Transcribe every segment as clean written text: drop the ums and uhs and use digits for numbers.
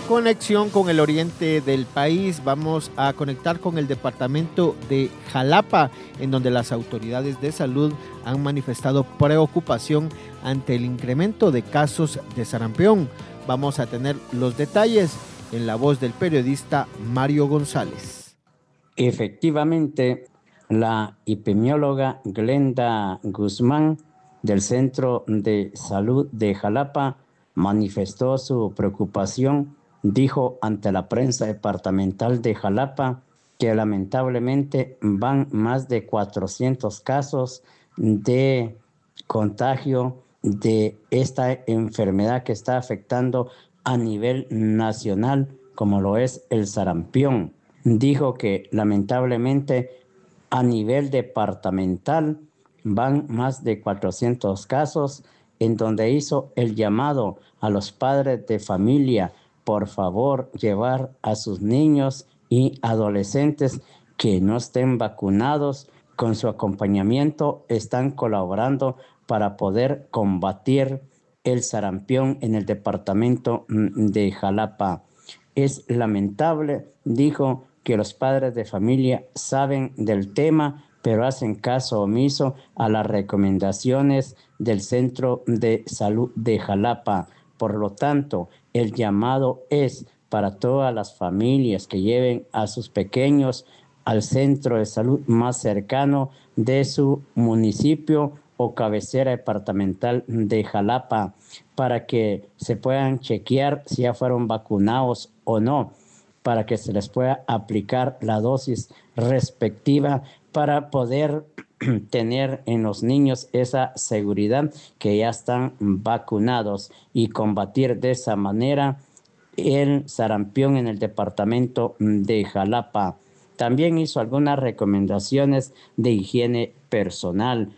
Conexión con el oriente del país. Vamos a conectar con el departamento de Jalapa, en donde las autoridades de salud han manifestado preocupación ante el incremento de casos de sarampión. Vamos a tener los detalles en la voz del periodista Mario González. Efectivamente, la epidemióloga Glenda Guzmán del Centro de Salud de Jalapa manifestó su preocupación. Dijo ante la prensa departamental de Jalapa que lamentablemente van más de 400 casos de contagio de esta enfermedad que está afectando a nivel nacional, como lo es el sarampión. Dijo que lamentablemente a nivel departamental van más de 400 casos, en donde hizo el llamado a los padres de familia, por favor, llevar a sus niños y adolescentes que no estén vacunados. Con su acompañamiento están colaborando para poder combatir el sarampión en el departamento de Jalapa. Es lamentable, dijo, que los padres de familia saben del tema, pero hacen caso omiso a las recomendaciones del Centro de Salud de Jalapa. Por lo tanto, el llamado es para todas las familias que lleven a sus pequeños al centro de salud más cercano de su municipio o cabecera departamental de Jalapa, para que se puedan chequear si ya fueron vacunados o no, para que se les pueda aplicar la dosis respectiva para poder tener en los niños esa seguridad que ya están vacunados y combatir de esa manera el sarampión en el departamento de Jalapa. También hizo algunas recomendaciones de higiene personal,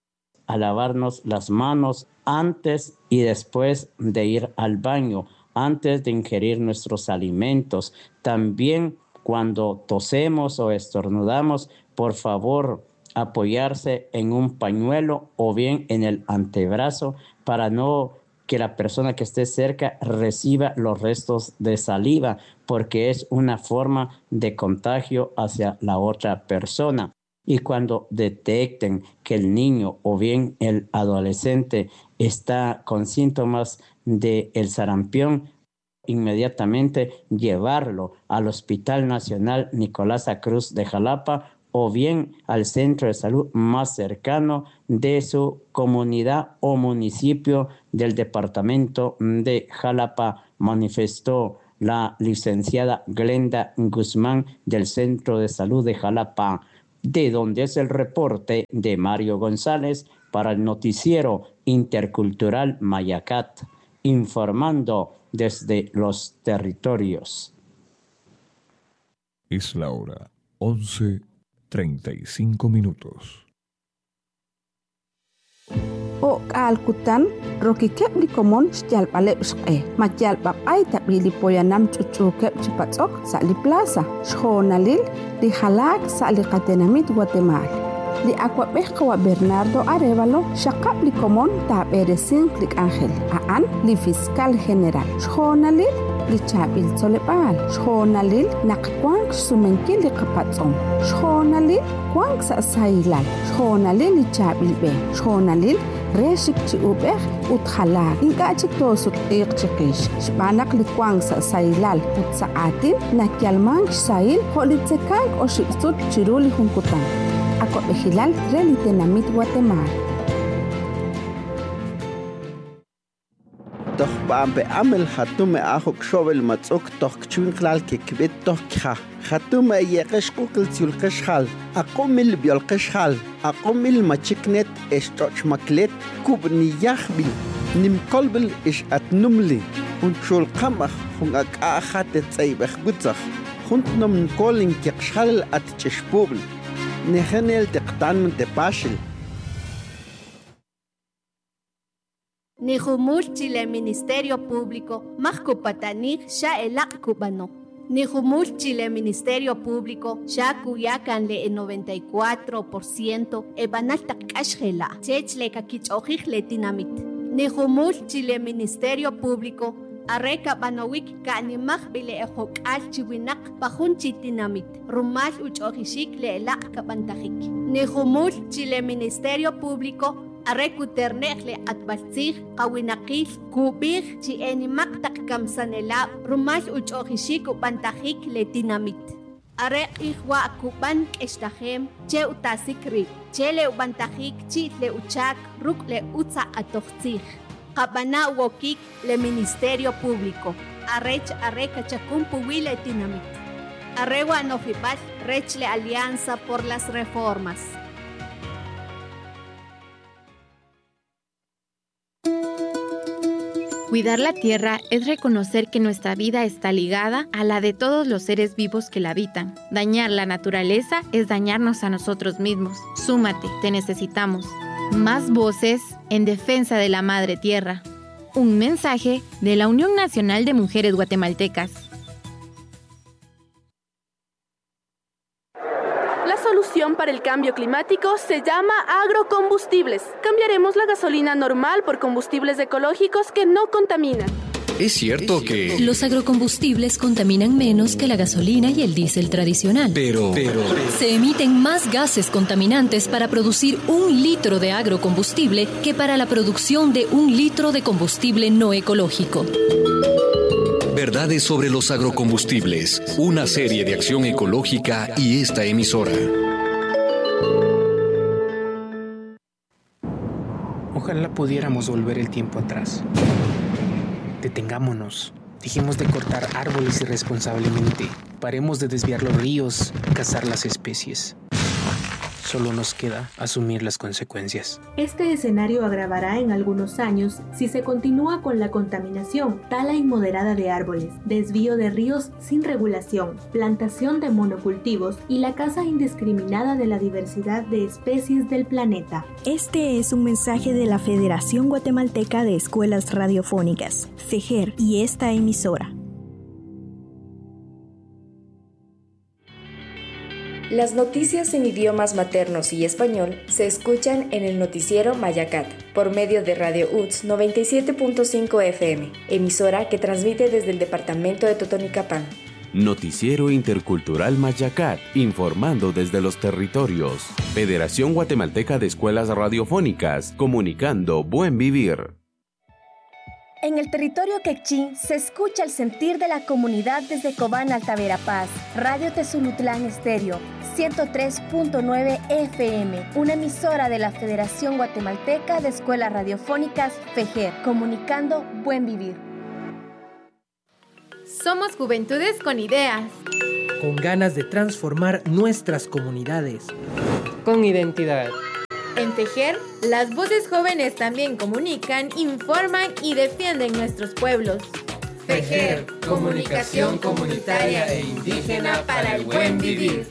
a lavarnos las manos antes y después de ir al baño, antes de ingerir nuestros alimentos. También cuando tosemos o estornudamos, por favor, apoyarse en un pañuelo o bien en el antebrazo para no que la persona que esté cerca reciba los restos de saliva, porque es una forma de contagio hacia la otra persona. Y cuando detecten que el niño o bien el adolescente está con síntomas del sarampión, inmediatamente llevarlo al Hospital Nacional Nicolás Cruz de Jalapa o bien al centro de salud más cercano de su comunidad o municipio del departamento de Jalapa, manifestó la licenciada Glenda Guzmán del Centro de Salud de Jalapa, de donde es el reporte de Mario González para el noticiero intercultural Mayacat, informando desde los territorios. Es la hora 11:35. O alkutan roki kep di komon sjal balep ske majal bapai tapi li poyanam cucu kep cipatok sa li plaza shonalil di halak sa li katenamit Guatemala li akwa behkawa Bernardo Arevalo shakap li komon ta beresin klik Angel aan li fiscal general shonalil li chabil solepal shonalil nakkwang sumenkil li kapatsom shonalil kwang sa sailal shonalil li chabil be shonalil reshik ci ubeh uthala inga ci tosuk iqchiqish shbanak li kwang sa sailal utsaatin nakyalmang sail holitsekang o shitsut chiruli hunkutan ako behilal relitenamit Guatemala. Doch bambe amel hatume ahok shovel matzok toch chwinklal ke kvit toch kha hatume yeqesh kukl tsulqesh hal aqomil biolqesh hal aqomil machiknet estoch maklet kubni yahbil nim kolbel ish atnumli und shul qamach hung aqahat tsaybakh gutzakh huntnom kolin kexhal at chishpubl nehenel teqtan tepashil Nihumul Chile Ministerio Público, Mahkupatanik Sha Elak Cubano. Nihumul Chile Ministerio Público, Sha Cuyacan le 94%, Ebanaltak Ashela, Chechle Kakich Ojich le Tinamit. Nihumul Chile Ministerio Público, Areka banawik ka animak bile ehok alchiwinak pahun chitinamit. Rumal uchohishik le elak kabantajik. Nihumul chile Ministerio Público arrekuternekle atbaltzig kawinakil kubig chi enimak takkamsanela rumal uchohishik ubantajik le tinamit. Are ihwa kuban estahem che utasikri che le ubantajik chi le uchak ruk le utza atochtzig. Kabana wokik le Ministerio Público. Arrecha chacumpuwile tinamit. Arrewa nofipal rechle Alianza por las Reformas. Cuidar la tierra es reconocer que nuestra vida está ligada a la de todos los seres vivos que la habitan. Dañar la naturaleza es dañarnos a nosotros mismos. Súmate, te necesitamos. Más voces en defensa de la Madre Tierra. Un mensaje de la Unión Nacional de Mujeres Guatemaltecas. La solución para el cambio climático se llama agrocombustibles. Cambiaremos la gasolina normal por combustibles ecológicos que no contaminan. Es cierto que los agrocombustibles contaminan menos que la gasolina y el diésel tradicional. Pero se emiten más gases contaminantes para producir 1 litro de agrocombustible que para la producción de 1 litro de combustible no ecológico. Verdades sobre los agrocombustibles, una serie de acción ecológica y esta emisora. Ojalá pudiéramos volver el tiempo atrás. Detengámonos. Dejemos de cortar árboles irresponsablemente. Paremos de desviar los ríos, cazar las especies. Solo nos queda asumir las consecuencias. Este escenario agravará en algunos años si se continúa con la contaminación, tala inmoderada de árboles, desvío de ríos sin regulación, plantación de monocultivos y la caza indiscriminada de la diversidad de especies del planeta. Este es un mensaje de la Federación Guatemalteca de Escuelas Radiofónicas, FEJER, y esta emisora. Las noticias en idiomas maternos y español se escuchan en el noticiero Mayacat, por medio de Radio UTS 97.5 FM, emisora que transmite desde el departamento de Totonicapán. Noticiero Intercultural Mayacat, informando desde los territorios. Federación Guatemalteca de Escuelas Radiofónicas, comunicando buen vivir. En el territorio quechí se escucha el sentir de la comunidad desde Cobán Alta Verapaz. Radio Tezulutlán Estéreo, 103.9 FM, una emisora de la Federación Guatemalteca de Escuelas Radiofónicas, FEJER, comunicando buen vivir. Somos juventudes con ideas. Con ganas de transformar nuestras comunidades. Con identidad. En FEJER, las voces jóvenes también comunican, informan y defienden nuestros pueblos. FEJER, comunicación comunitaria e indígena para el buen vivir.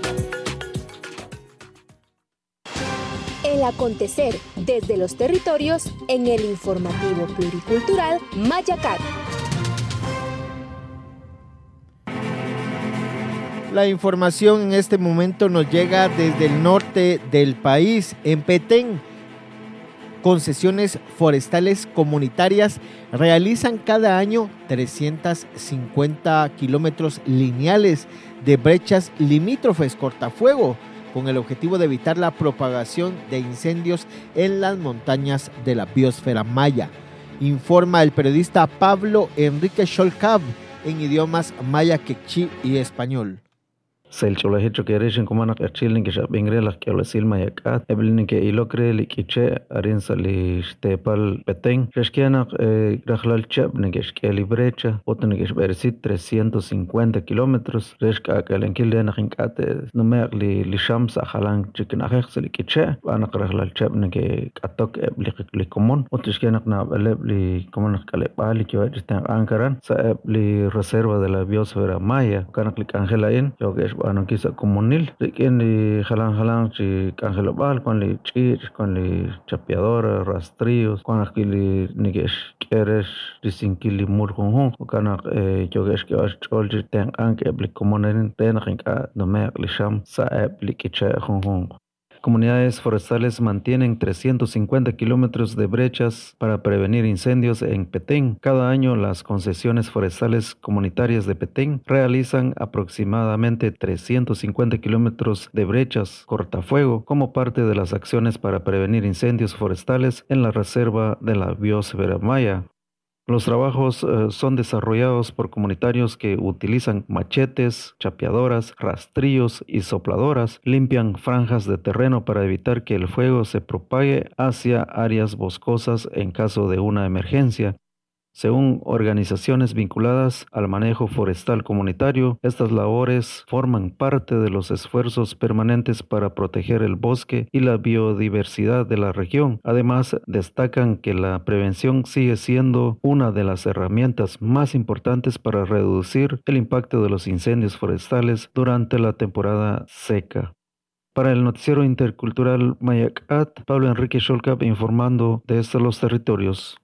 El acontecer desde los territorios en el informativo pluricultural Mayacat. La información en este momento nos llega desde el norte del país. En Petén, concesiones forestales comunitarias realizan cada año 350 kilómetros lineales de brechas limítrofes cortafuego con el objetivo de evitar la propagación de incendios en las montañas de la biosfera maya. Informa el periodista Pablo Enrique Sholcab en idiomas maya, quechí y español. Selcholahicho que eres en comana cachilin que bingre las que hablasil mayacat eblin que ilocre liquiche arin sali stepal petén resquiana rajlal chep negesh que librecha otne que versit 350 kilómetros resca que lenkil de najincate no merli lishams ahalan chiknajek seliquiche ana rajlal chep nege atok li común otrisquiana na li comana calepali que está ancaran sa li reserva de la biosfera maya kana clic angelain yo que bueno, quizá comunil, quien le jalan si cangelo bal, con le chich, con le chapeadora, rastrillos, con aquí le nigesh quieres disinkili mur con o cana yo que vas cholji ten anke bli comunil ten rinka no me lisham sa bli kiche con Comunidades forestales mantienen 350 kilómetros de brechas para prevenir incendios en Petén. Cada año las concesiones forestales comunitarias de Petén realizan aproximadamente 350 kilómetros de brechas cortafuego como parte de las acciones para prevenir incendios forestales en la reserva de la biosfera maya. Los trabajos son desarrollados por comunitarios que utilizan machetes, chapeadoras, rastrillos y sopladoras, limpian franjas de terreno para evitar que el fuego se propague hacia áreas boscosas en caso de una emergencia. Según organizaciones vinculadas al manejo forestal comunitario, estas labores forman parte de los esfuerzos permanentes para proteger el bosque y la biodiversidad de la región. Además, destacan que la prevención sigue siendo una de las herramientas más importantes para reducir el impacto de los incendios forestales durante la temporada seca. Para el noticiero intercultural Mayacat, Pablo Enrique Xolcap informando desde los territorios.